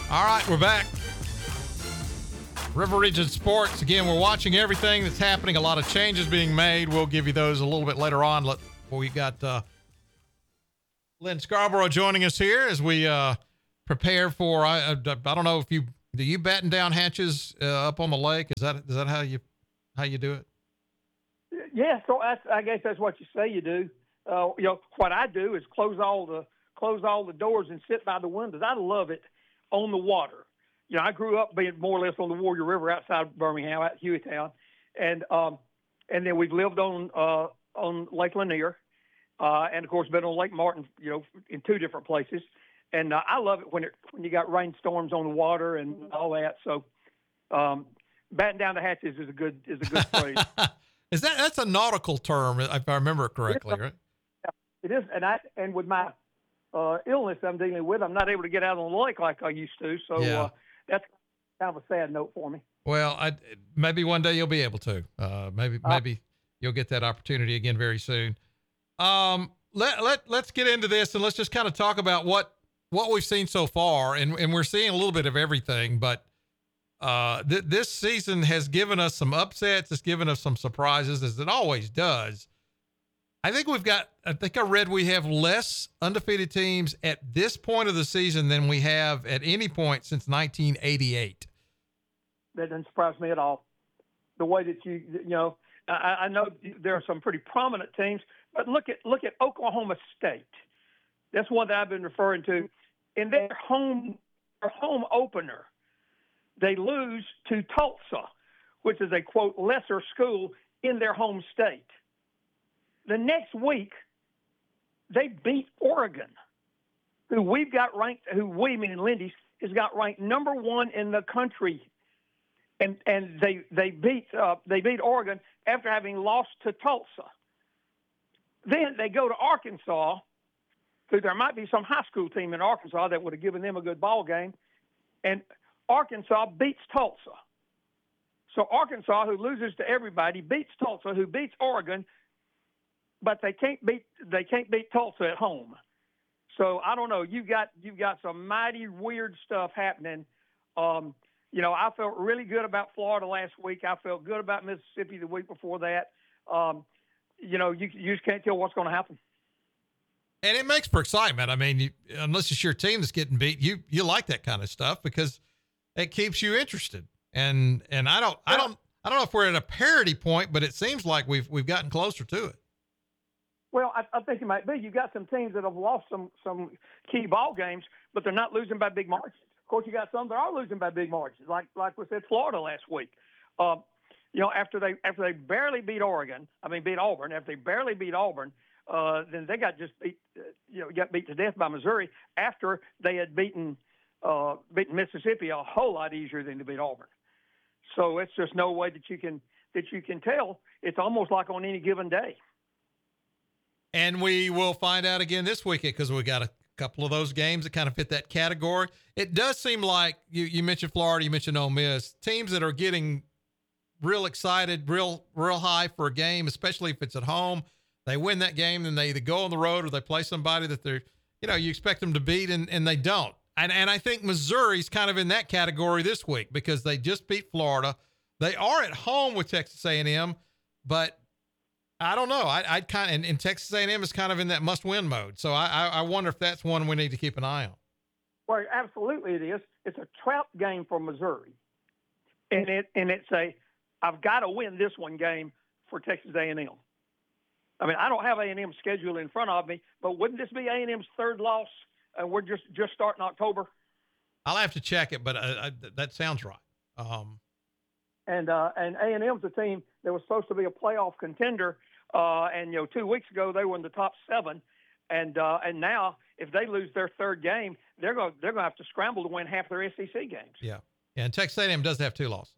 All right, we're back. River Region Sports. Again, we're watching everything that's happening. A lot of changes being made. We'll give you those a little bit later on. We got Lynn Scarborough joining us here as we prepare for. I don't know if do you batten down hatches up on the lake? Is that how you do it? Yeah, so I guess that's what you say you do. What I do is close all the doors and sit by the windows. I love it on the water. I grew up being more or less on the Warrior River outside of Birmingham, out Hueytown, and then we've lived on Lake Lanier, and of course been on Lake Martin, in two different places. And I love it when you got rainstorms on the water and all that. So, batten down the hatches is a good phrase. That's a nautical term, if I remember it correctly, right? It is, and with my illness I'm dealing with, I'm not able to get out on the lake like I used to. So that's kind of a sad note for me. Well, maybe one day you'll be able to. Maybe you'll get that opportunity again very soon. Let's get into this and let's just kind of talk about what we've seen so far, and we're seeing a little bit of everything, but this season has given us some upsets. It's given us some surprises, as it always does. I think I read we have less undefeated teams at this point of the season than we have at any point since 1988. That doesn't surprise me at all. The way that I know there are some pretty prominent teams, but look at Oklahoma State. That's one that I've been referring to. In their home opener, they lose to Tulsa, which is a, quote, lesser school in their home state. The next week, they beat Oregon, who we've got ranked, meaning Lindy's, has got ranked number one in the country. And they beat Oregon after having lost to Tulsa. Then they go to Arkansas, so there might be some high school team in Arkansas that would have given them a good ball game, and Arkansas beats Tulsa. So Arkansas, who loses to everybody, beats Tulsa, who beats Oregon, but they can't beat Tulsa at home. So I don't know. You've got some mighty weird stuff happening. I felt really good about Florida last week. I felt good about Mississippi the week before that. You just can't tell what's going to happen. And it makes for excitement. I mean, unless it's your team that's getting beat, you like that kind of stuff because it keeps you interested. And I don't know if we're at a parity point, but it seems like we've gotten closer to it. Well, I think it might be. You've got some teams that have lost some key ball games, but they're not losing by big margins. Of course, you got some that are losing by big margins, like we said, Florida last week. After they barely beat Auburn, after they barely beat Auburn, then they got beat to death by Missouri after they had beaten Mississippi a whole lot easier than to beat Auburn. So it's just no way that you can tell. It's almost like on any given day. And we will find out again this weekend because we got a couple of those games that kind of fit that category. It does seem like you mentioned Florida, you mentioned Ole Miss, teams that are getting real excited, real high for a game, especially if it's at home. They win that game, then they either go on the road or they play somebody that they're, you expect them to beat and they don't. And I think Missouri's kind of in that category this week because they just beat Florida. They are at home with Texas A&M, but I don't know. I'd kind of, and Texas A&M is kind of in that must-win mode. So I wonder if that's one we need to keep an eye on. Well, absolutely it is. It's a trap game for Missouri, and it's I've got to win this one game for Texas A&M. I mean, I don't have A&M's schedule in front of me, but wouldn't this be A&M's third loss? And we're just starting October. I'll have to check it, but that sounds right. And A&M's a team that was supposed to be a playoff contender. And 2 weeks ago they were in the top 7, and now if they lose their third game, they're going to have to scramble to win half their SEC games. Yeah, and Texas A&M does have 2 losses.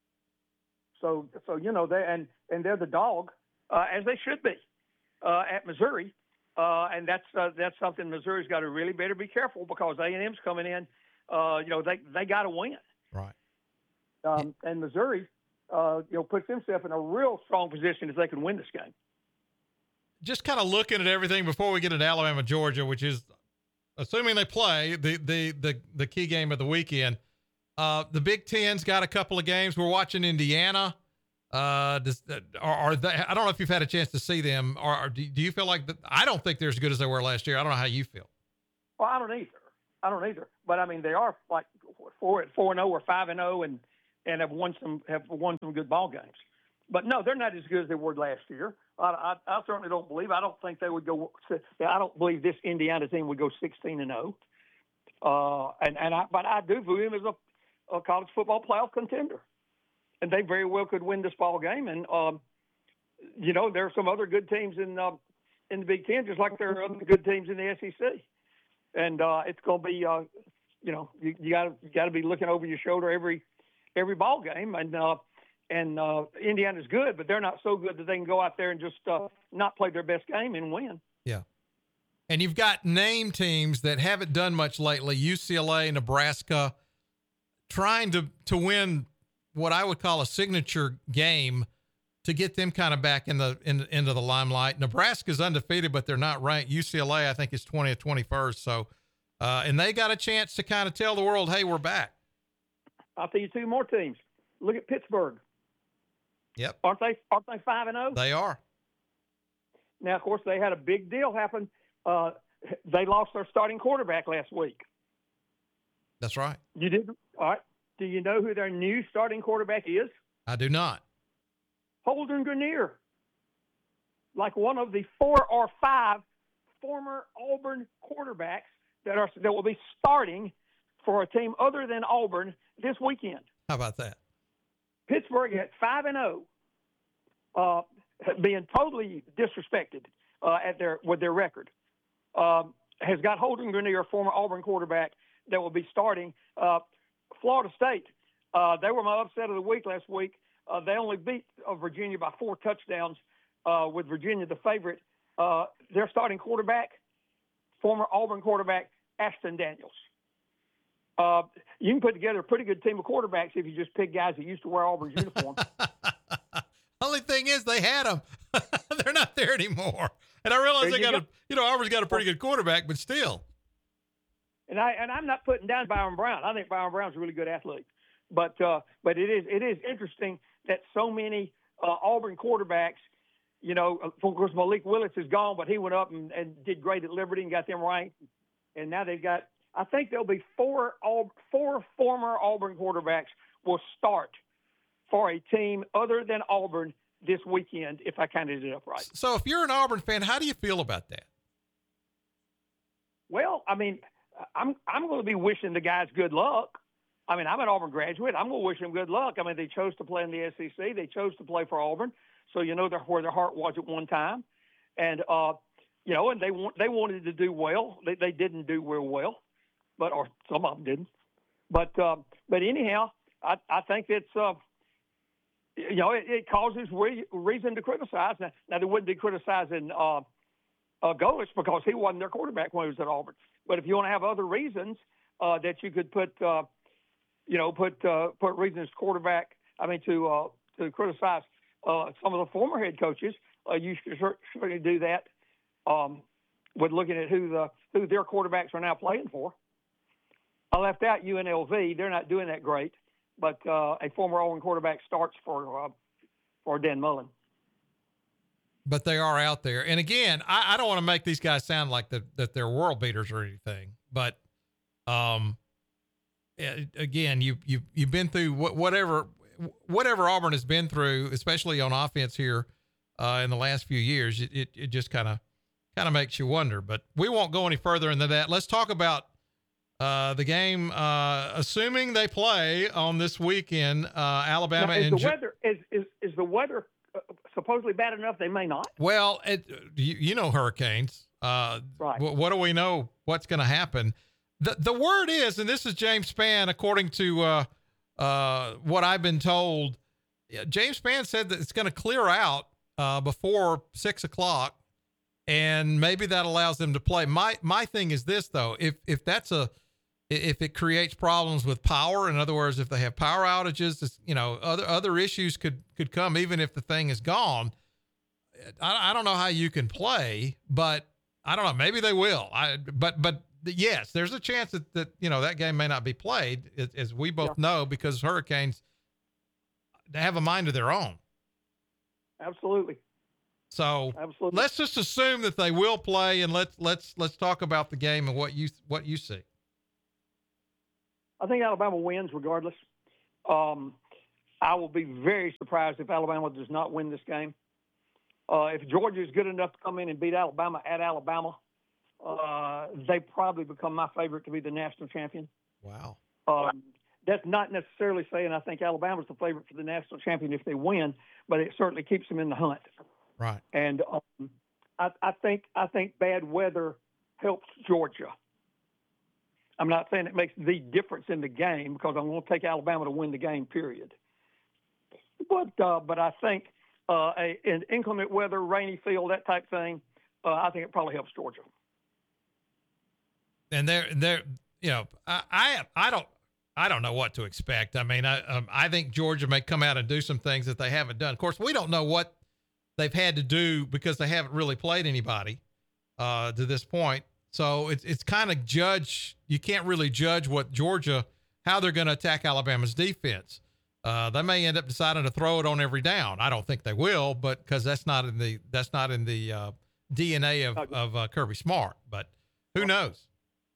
So they're the dog, as they should be, at Missouri, and that's something Missouri's got to really better be careful because A&M's coming in. They got to win. Right. And Missouri, puts himself in a real strong position if they can win this game. Just kind of looking at everything before we get into Alabama, Georgia, which is assuming they play the key game of the weekend, the Big Ten's got a couple of games. We're watching Indiana. Are they, I don't know if you've had a chance to see them, or do you feel like I don't think they're as good as they were last year. I don't know how you feel. Well, I don't either. But I mean, they are like 4-0 or 5-0, and have won some good ball games. But no, they're not as good as they were last year. I certainly don't believe. I don't think they would go. I don't believe this Indiana team would go 16-0. But I do view them as a college football playoff contender, and they very well could win this ball game. And there are some other good teams in the Big Ten, just like there are other good teams in the SEC. And it's going to be, you got to be looking over your shoulder every ball game. And Indiana's good, but they're not so good that they can go out there and just not play their best game and win. Yeah. And you've got name teams that haven't done much lately, UCLA, Nebraska, trying to win what I would call a signature game to get them kind of back into the limelight. Nebraska's undefeated, but they're not ranked. UCLA, I think, is 20th, 21st. So, and they got a chance to kind of tell the world, hey, we're back. I'll tell you two more teams. Look at Pittsburgh. Yep. Aren't they 5-0? They are. Now, of course, they had a big deal happen. They lost their starting quarterback last week. That's right. You did? All right. Do you know who their new starting quarterback is? I do not. Holden Grenier. Like one of the 4 or 5 former Auburn quarterbacks that will be starting for a team other than Auburn this weekend. How about that? Pittsburgh at 5-0, being totally disrespected with their record, has got Holden Grenier, former Auburn quarterback, that will be starting. Florida State, they were my upset of the week last week. They only beat Virginia by 4 touchdowns, with Virginia the favorite. Their starting quarterback, former Auburn quarterback, Ashton Daniels. You can put together a pretty good team of quarterbacks if you just pick guys that used to wear Auburn's uniform. Only thing is they had them. They're not there anymore. And I realize they got Auburn's got a pretty good quarterback, but still. And I'm not putting down Byron Brown. I think Byron Brown's a really good athlete. But it is interesting that so many Auburn quarterbacks, of course Malik Willis is gone, but he went up and did great at Liberty and got them ranked. And now they've got, I think there'll be 4 former Auburn quarterbacks will start for a team other than Auburn this weekend, if I counted it up right. So if you're an Auburn fan, how do you feel about that? Well, I mean, I'm going to be wishing the guys good luck. I mean, I'm an Auburn graduate. I'm going to wish them good luck. I mean, they chose to play in the SEC. They chose to play for Auburn. So, where their heart was at one time. And, and they wanted to do well. They didn't do real well, or some of them didn't. But anyhow, I think it's, it causes reason to criticize. Now they wouldn't be criticizing Golich because he wasn't their quarterback when he was at Auburn. But if you want to have other reasons that you could put reasons quarterback, to criticize some of the former head coaches, you should certainly do that with looking at who their quarterbacks are now playing for. I left out UNLV. They're not doing that great, but a former Auburn quarterback starts for Dan Mullen. But they are out there. And again, I don't want to make these guys sound like that they're world beaters or anything, but again, you've been through whatever Auburn has been through, especially on offense here in the last few years. It just kind of makes you wonder. But we won't go any further into that. Let's talk about the game, assuming they play on this weekend. Alabama and is the weather supposedly bad enough they may not? Well, hurricanes. Right. What do we know? What's going to happen? The word is, and this is James Spann, according to what I've been told. James Spann said that it's going to clear out before 6:00, and maybe that allows them to play. My thing is this though: if it creates problems with power, in other words, if they have power outages, other issues could come even if the thing is gone. I don't know how you can play, but I don't know. Maybe they will. But yes, there's a chance that that game may not be played, as we both know, because Hurricanes, they have a mind of their own. Absolutely. So let's just assume that they will play, and let's talk about the game and what you see. I think Alabama wins regardless. I will be very surprised if Alabama does not win this game. If Georgia is good enough to come in and beat Alabama at Alabama, they probably become my favorite to be the national champion. Wow. That's not necessarily saying I think Alabama's the favorite for the national champion if they win, but it certainly keeps them in the hunt. Right. And I think bad weather helps Georgia. I'm not saying it makes the difference in the game, because I'm going to take Alabama to win the game, period. But I think in inclement weather, rainy field, that type thing, I think it probably helps Georgia. And I don't know what to expect. I mean, I think Georgia may come out and do some things that they haven't done. Of course, we don't know what they've had to do because they haven't really played anybody to this point. So it's kind of you can't really judge what Georgia, how they're going to attack Alabama's defense. They may end up deciding to throw it on every down. I don't think they will, but because that's not in the DNA of Kirby Smart. But who knows?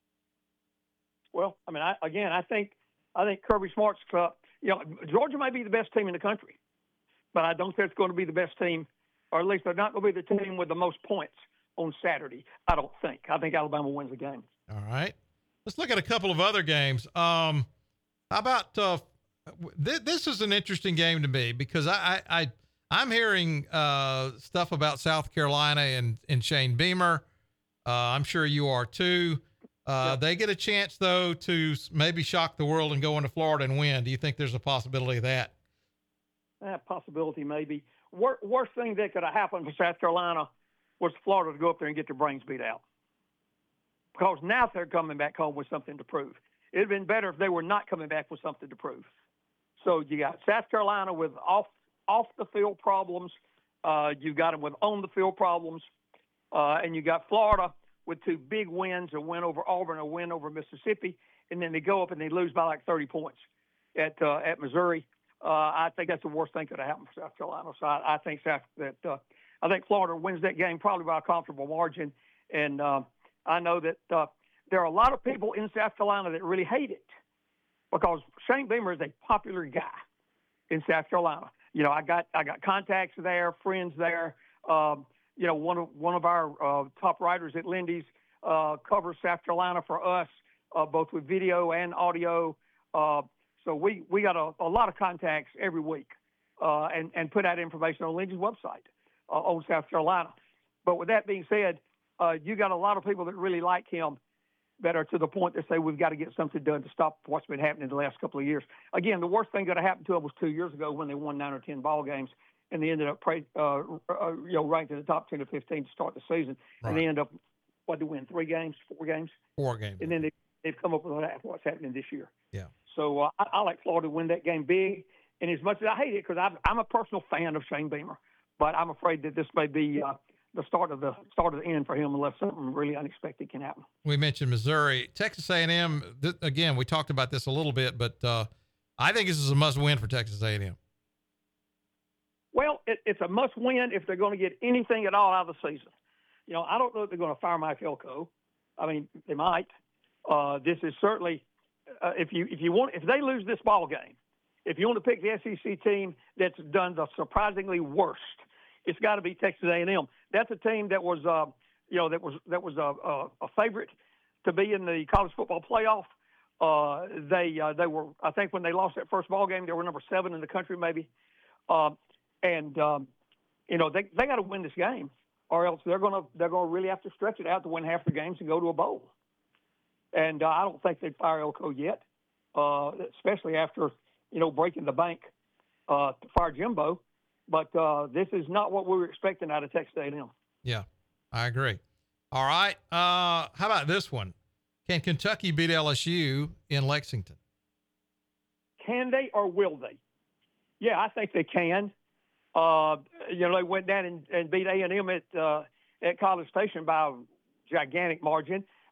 Well, I mean, I think Kirby Smart's, Georgia may be the best team in the country, but I don't think it's going to be the best team, or at least they're not going to be the team with the most points on Saturday. I don't think. I think Alabama wins the game. All right. Let's look at a couple of other games. How about this is an interesting game to me, because I'm hearing stuff about South Carolina and Shane Beamer. I'm sure you are too. They get a chance, though, to maybe shock the world and go into Florida and win. Do you think there's a possibility of that? Possibility, maybe. Worst thing that could have happened for South Carolina was Florida to go up there and get their brains beat out. Because now they're coming back home with something to prove. It would have been better if they were not coming back with something to prove. So you got South Carolina with off the field problems. You got them with on the field problems. And you got Florida with two big wins, a win over Auburn, a win over Mississippi. And then they go up and they lose by like 30 points at Missouri. I think that's the worst thing that could have happened for South Carolina. So I think I think Florida wins that game probably by a comfortable margin. And I know that there are a lot of people in South Carolina that really hate it, because Shane Beamer is a popular guy in South Carolina. I got contacts there, friends there. One of our top writers at Lindy's covers South Carolina for us, both with video and audio. So we got a lot of contacts every week, and put out information on Lindy's website on South Carolina. But with that being said, you got a lot of people that really like him, that are to the point that say we've got to get something done to stop what's been happening the last couple of years. Again, the worst thing that happened to them was 2 years ago when they won 9 or 10 ball games, and they ended up ranked in the top 10 or 15 to start the season. Right. And they ended up, they win 4 games? 4 games. And then they've come up with what's happening this year. Yeah. So I like Florida to win that game big. And as much as I hate it, because I'm a personal fan of Shane Beamer, but I'm afraid that this may be the start of the end for him, unless something really unexpected can happen. We mentioned Missouri, Texas A&M. Again, we talked about this a little bit, but I think this is a must-win for Texas A&M. Well, it's a must-win if they're going to get anything at all out of the season. I don't know if they're going to fire Mike Elko. I mean, they might. This is certainly if they lose this ball game, if you want to pick the SEC team that's done the surprisingly worst, it's got to be Texas A&M. That's a team that was a favorite to be in the college football playoff. They were, I think, when they lost that first ball game, they were number 7 in the country, maybe. They got to win this game, or else they're gonna really have to stretch it out to win half the games and go to a bowl. And I don't think they'd fire Elko yet, especially after breaking the bank to fire Jimbo. But this is not what we were expecting out of Texas A&M. Yeah, I agree. All right, how about this one? Can Kentucky beat LSU in Lexington? Can they, or will they? Yeah, I think they can. They went down and beat A&M at College Station by a gigantic margin.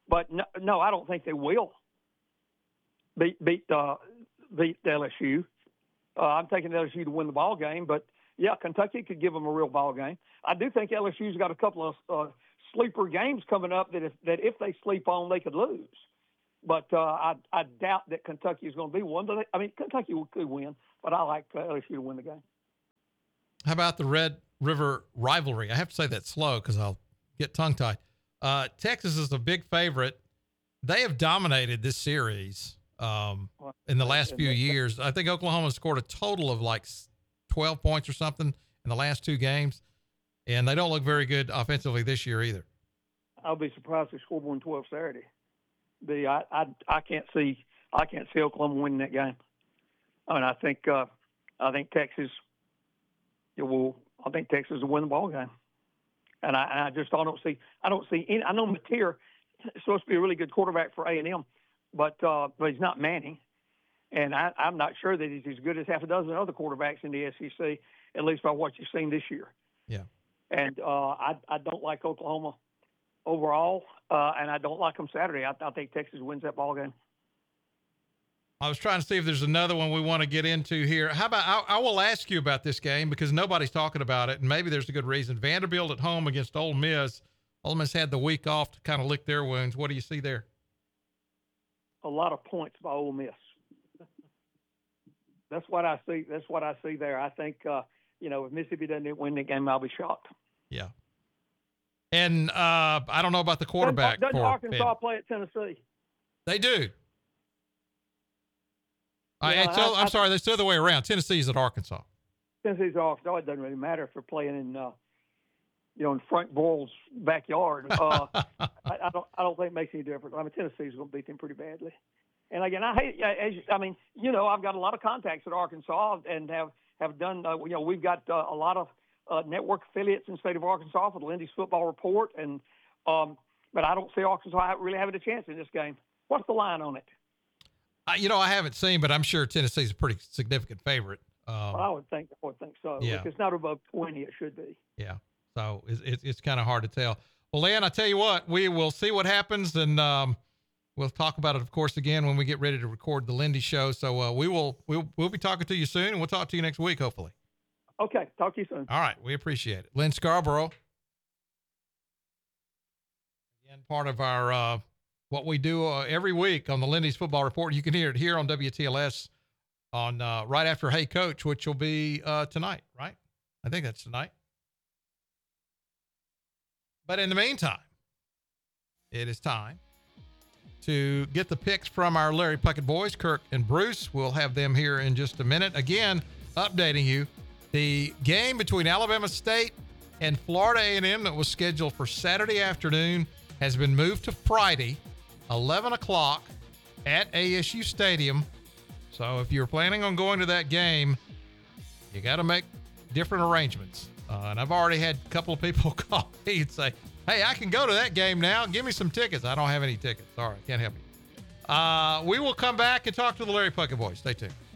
But no, I don't think they will beat LSU. I'm taking LSU to win the ball game, but yeah, Kentucky could give them a real ball game. I do think LSU's got a couple of sleeper games coming up that if they sleep on, they could lose. But I doubt that Kentucky is going to be one. But Kentucky could win, but I like LSU to win the game. How about the Red River rivalry? I have to say that slow because I'll get tongue-tied. Texas is a big favorite. They have dominated this series in the last few years. I think Oklahoma scored a total of like 12 points or something in the last two games, and they don't look very good offensively this year either. I'll be surprised if they score more than 12 Saturday. I can't see Oklahoma winning that game. I think Texas will win the ball game, and I don't see any. I know Mateer is supposed to be a really good quarterback for A&M, but he's not Manning, and I'm not sure that he's as good as half a dozen other quarterbacks in the SEC, at least by what you've seen this year. Yeah, and I don't like Oklahoma overall, and I don't like them Saturday. I think Texas wins that ball game. I was trying to see if there's another one we want to get into here. How about I will ask you about this game because nobody's talking about it, and maybe there's a good reason. Vanderbilt at home against Ole Miss. Ole Miss had the week off to kind of lick their wounds. What do you see there? A lot of points by Ole Miss. That's what I see. That's what I see there. I think if Mississippi doesn't win the game, I'll be shocked. Yeah. And I don't know about the quarterback. Doesn't Arkansas play at Tennessee? They do. Yeah, I'm sorry, that's the other way around. Tennessee's at Arkansas. Tennessee's at Arkansas. It doesn't really matter if they're playing in Frank Boyle's backyard. I don't think it makes any difference. Tennessee's going to beat them pretty badly. And again, I've got a lot of contacts at Arkansas and have done. We've got a lot of network affiliates in the state of Arkansas for the Lindy's Football Report, and but I don't see Arkansas really having a chance in this game. What's the line on it? I haven't seen, but I'm sure Tennessee's a pretty significant favorite. I would think so. Yeah. If it's not above 20, it should be. Yeah. So it's kind of hard to tell. Well, Lynn, I tell you what, we will see what happens, and we'll talk about it, of course, again when we get ready to record the Lindy show. So we'll be talking to you soon, and we'll talk to you next week, hopefully. Okay. Talk to you soon. All right. We appreciate it. Lynn Scarborough. Again, part of our what we do every week on the Lindy's Football Report. You can hear it here on WTLS on right after Hey Coach, which will be tonight, right? I think that's tonight. But in the meantime, it is time to get the picks from our Larry Puckett boys, Kirk and Bruce. We'll have them here in just a minute. Again, updating you, the game between Alabama State and Florida A&M that was scheduled for Saturday afternoon has been moved to Friday, 11 o'clock at ASU Stadium. So if you're planning on going to that game, you got to make different arrangements. And I've already had a couple of people call me and say, hey, I can go to that game now. Give me some tickets. I don't have any tickets. Sorry, can't help you. We will come back and talk to the Larry Puckett boys. Stay tuned.